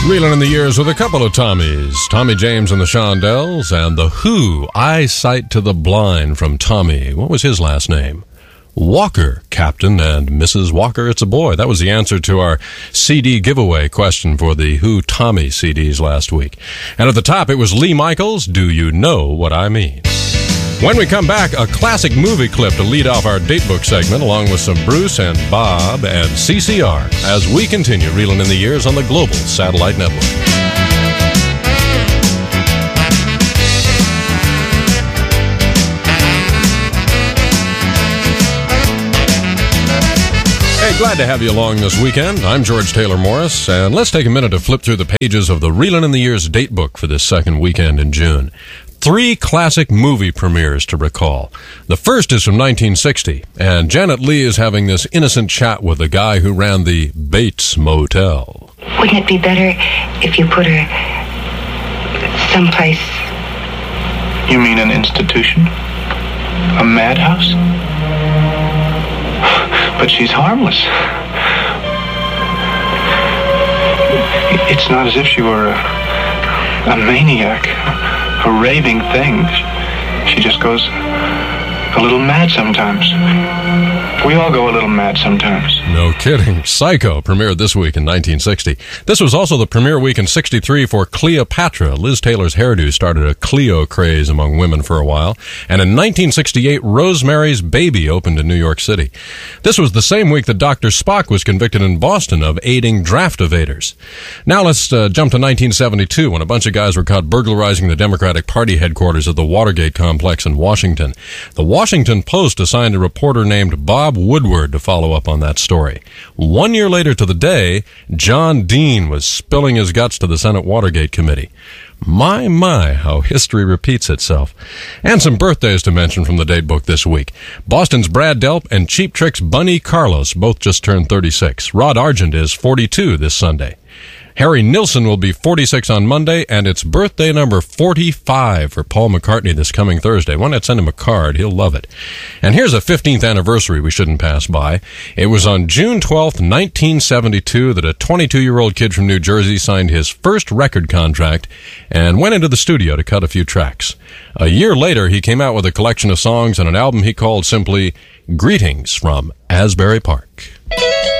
Reeling in the years with a couple of Tommies. Tommy James and the Shondells, and The Who, Eyesight to the Blind from Tommy. What was his last name? Walker, Captain and Mrs. Walker, it's a boy. That was the answer to our CD giveaway question for the Who Tommy CDs last week. And at the top, it was Lee Michaels, Do You Know What I Mean? When we come back, a classic movie clip to lead off our datebook segment, along with some Bruce and Bob and CCR, as we continue reeling in the years on the Global Satellite Network. Hey, glad to have you along this weekend. I'm George Taylor Morris, and let's take a minute to flip through the pages of the Reelin' in the Years datebook for this second weekend in June. 3 classic movie premieres to recall. The first is from 1960, and Janet Leigh is having this innocent chat with the guy who ran the Bates Motel. Wouldn't it be better if you put her someplace? You mean an institution? A madhouse? But she's harmless. It's not as if she were a maniac, a raving thing. She just goes a little mad sometimes. We all go a little mad sometimes. No kidding. Psycho premiered this week in 1960. This was also the premiere week in 63 for Cleopatra. Liz Taylor's hairdo started a Cleo craze among women for a while. And in 1968, Rosemary's Baby opened in New York City. This was the same week that Dr. Spock was convicted in Boston of aiding draft evaders. Now let's jump to 1972 when a bunch of guys were caught burglarizing the Democratic Party headquarters at the Watergate complex in Washington. The Washington Post assigned a reporter named Bob Woodward to follow up on that story. 1 year later to the day, John Dean was spilling his guts to the Senate Watergate Committee. My, how history repeats itself. And some birthdays to mention from the datebook this week. Boston's Brad Delp and Cheap Trick's Bunny Carlos both just turned 36. Rod Argent is 42 this Sunday. Harry Nilsson will be 46 on Monday, and it's birthday number 45 for Paul McCartney this coming Thursday. Why not send him a card? He'll love it. And here's a 15th anniversary we shouldn't pass by. It was on June 12th, 1972, that a 22-year-old kid from New Jersey signed his first record contract and went into the studio to cut a few tracks. A year later, he came out with a collection of songs and an album he called simply Greetings from Asbury Park.